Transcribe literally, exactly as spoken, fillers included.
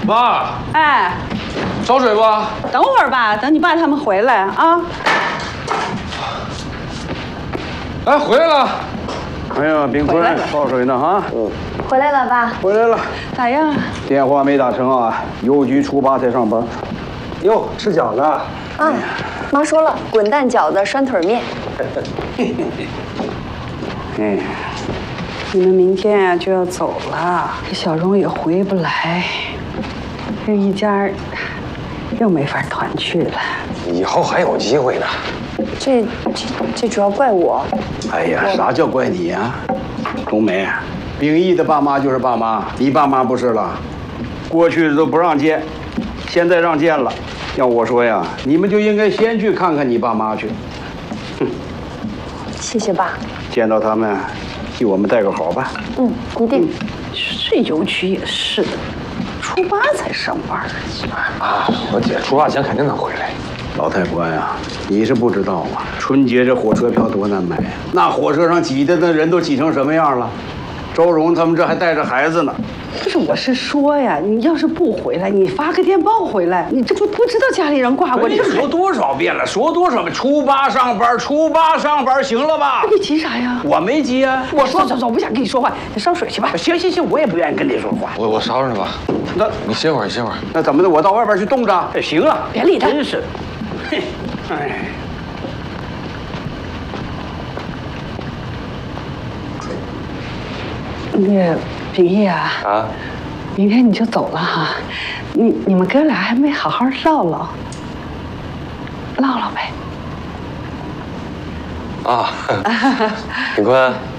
妈， 哎， 烧水不？ 等会儿吧，等你爸他们回来啊。 哎，回来了。 哎呀，冰坤烧水呢哈？嗯， 回来了，爸。 回来了。 咋样？ 电话没打成啊，邮局初八才上班。哟，吃饺子啊？ 啊，妈说了，滚蛋饺子、拴腿面。 哎， 你们明天呀、就要走了，这小荣也回不来，这一家又没法团聚了。 以后还有机会的。 这这这主要怪我。 哎呀，啥叫怪你呀、啊？冬梅，秉义的爸妈就是爸妈，你爸妈不是了。过去的都不让见，现在让见了。要我说呀，你们就应该先去看看你爸妈去。哼， 谢谢爸。 见到他们，替我们带个好吧。 嗯，一定。 这邮局也是的，初八才上班。 啊，我姐出发前肯定能回来。 老太婆呀，你是不知道啊，春节这火车票多难买，那火车上挤的那人都挤成什么样了？周荣他们这还带着孩子呢。 不是，我是说呀，你要是不回来，你发个电报回来，你这不不知道家里人挂过。 你说多少遍了？说多少遍？初八上班，初八上班，行了吧？ 你急啥呀？ 我没急啊。 我说走走，我不想跟你说话，你烧水去吧。 行行行，我也不愿意跟你说话。 我我烧着呢吧。 那你歇会儿，歇会儿。 那怎么的？我到外边去冻着？哎，行啊。 别理他。 真是，嘿，哎。 那个秉义啊， 啊， 明天你就走了哈，你你们哥俩还没好好唠唠，唠唠呗。 啊，炳坤，